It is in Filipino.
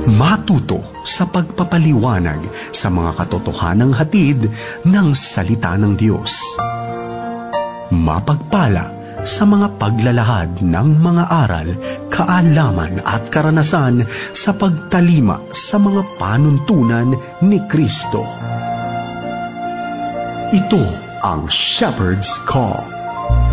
Matuto sa pagpapaliwanag sa mga katotohanang hatid ng salita ng Diyos. Mapagpala sa mga paglalahad ng mga aral, kaalaman at karanasan sa pagtalima sa mga panuntunan ni Kristo. Ito ang Shepherd's Call.